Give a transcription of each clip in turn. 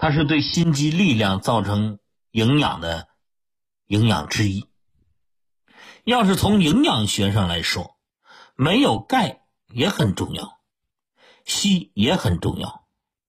它是对心肌力量造成营养的营养之一。要是从营养学上来说，没有钙也很重要，硒也很重要，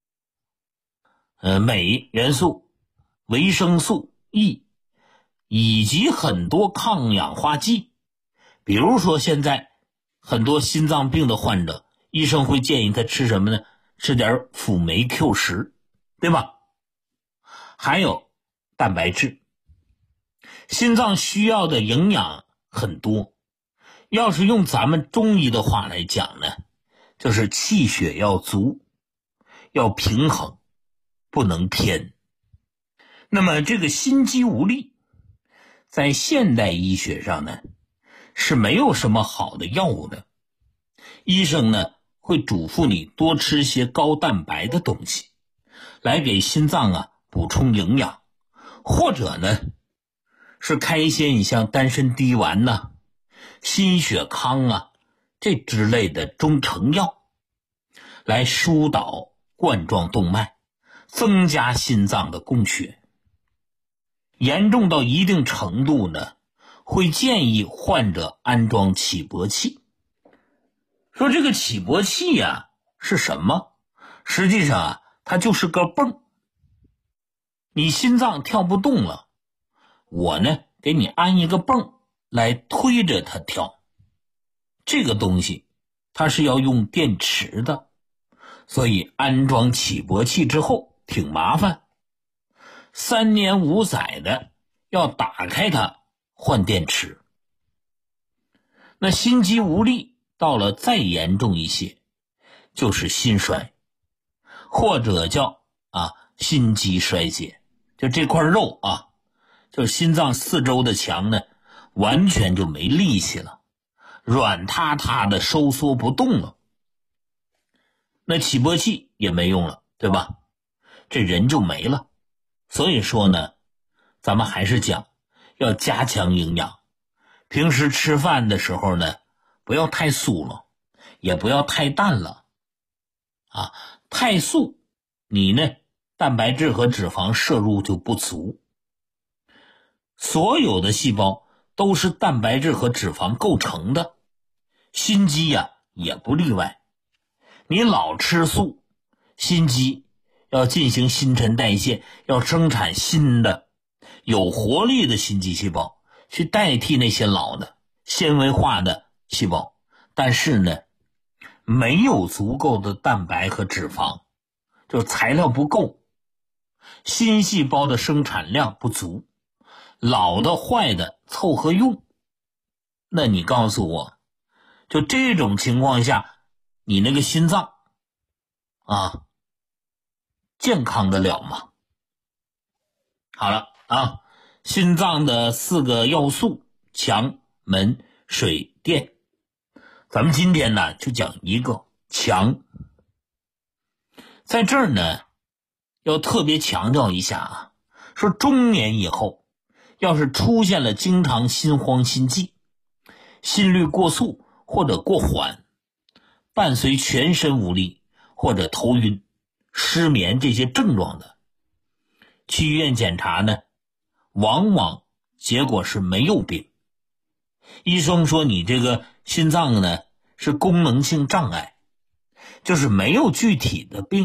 镁元素、维生素 E 以及很多抗氧化剂。比如说现在很多心脏病的患者，医生会建议他吃什么呢？吃点辅酶 Q10， 对吧？还有蛋白质。心脏需要的营养很多，要是用咱们中医的话来讲呢，就是气血要足，要平衡，不能偏。那么这个心肌无力，在现代医学上呢，是没有什么好的药物的。医生呢会嘱咐你多吃些高蛋白的东西，来给心脏补充营养，或者呢是开一些你像丹参滴丸心血康这之类的中成药，来疏导冠状动脉，增加心脏的供血。严重到一定程度呢，会建议患者安装起搏器。说这个起搏器是什么？实际上它就是个泵。你心脏跳不动了，我呢给你安一个泵来推着它跳。这个东西它是要用电池的，所以安装起搏器之后挺麻烦，3年5载的要打开它换电池。那心肌无力到了再严重一些，就是心衰，或者叫心肌衰竭。就这块肉就是心脏四周的墙呢，完全就没力气了，软塌塌的收缩不动了。那起搏器也没用了，对吧？这人就没了。所以说呢，咱们还是讲要加强营养。平时吃饭的时候呢，不要太素了，也不要太淡了太素你呢蛋白质和脂肪摄入就不足。所有的细胞都是蛋白质和脂肪构成的，心肌也不例外。你老吃素，心肌要进行新陈代谢，要生产新的有活力的心肌细胞，去代替那些老的纤维化的细胞。但是呢，没有足够的蛋白和脂肪，就材料不够，新细胞的生产量不足，老的坏的凑合用。那你告诉我，就这种情况下，你那个心脏健康得了吗？好了心脏的4个要素：强、门、水、电。咱们今天呢就讲一个强。在这儿呢要特别强调一下说中年以后，要是出现了经常心慌心悸、心率过速或者过缓，伴随全身无力或者头晕、失眠这些症状的，去医院检查呢，往往结果是没有病。医生说你这个心脏呢是功能性障碍，就是没有具体的病，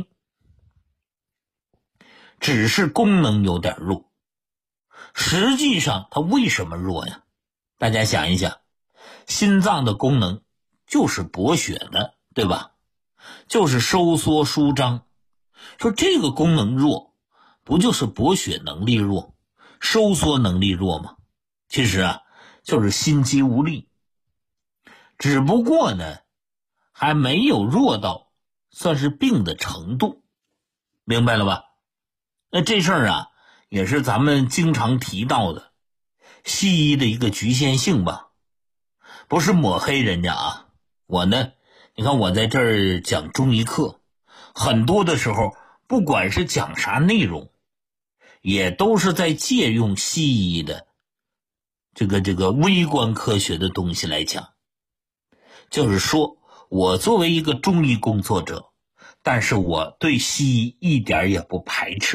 只是功能有点弱。实际上它为什么弱呀？大家想一想，心脏的功能就是补血的，对吧？就是收缩舒张。说这个功能弱，不就是补血能力弱、收缩能力弱吗？其实就是心肌无力，只不过呢还没有弱到算是病的程度，明白了吧？那这事儿也是咱们经常提到的西医的一个局限性吧。不是抹黑人家我呢，你看我在这儿讲中医课，很多的时候不管是讲啥内容，也都是在借用西医的这个微观科学的东西来讲。就是说我作为一个中医工作者，但是我对西医一点也不排斥。